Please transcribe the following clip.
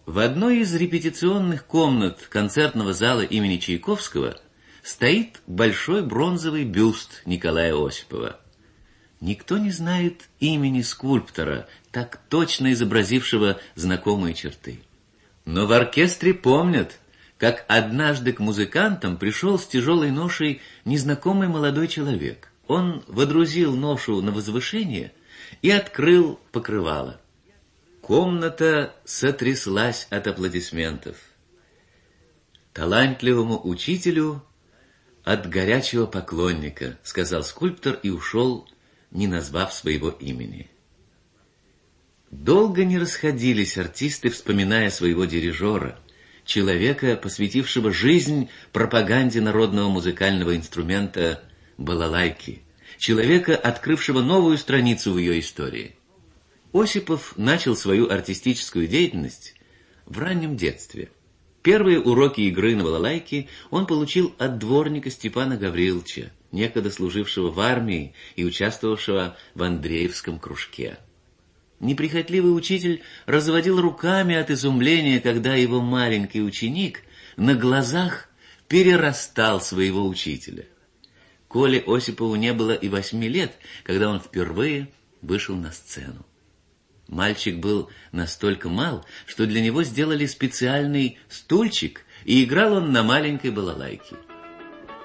В одной из репетиционных комнат концертного зала имени Чайковского стоит большой бронзовый бюст Николая Осипова. Никто не знает имени скульптора, так точно изобразившего знакомые черты. Но в оркестре помнят, как однажды к музыкантам пришел с тяжелой ношей незнакомый молодой человек. Он водрузил ношу на возвышение и открыл покрывало. Комната сотряслась от аплодисментов. «Талантливому учителю от горячего поклонника», — сказал скульптор и ушел, не назвав своего имени. Долго не расходились артисты, вспоминая своего дирижера, человека, посвятившего жизнь пропаганде народного музыкального инструмента балалайки, человека, открывшего новую страницу в ее истории. Осипов начал свою артистическую деятельность в раннем детстве. Первые уроки игры на балалайке он получил от дворника Степана Гавриловича, некогда служившего в армии и участвовавшего в Андреевском кружке. Неприхотливый учитель разводил руками от изумления, когда его маленький ученик на глазах перерастал своего учителя. Коле Осипову не было и 8 лет, когда он впервые вышел на сцену. Мальчик был настолько мал, что для него сделали специальный стульчик, и играл он на маленькой балалайке.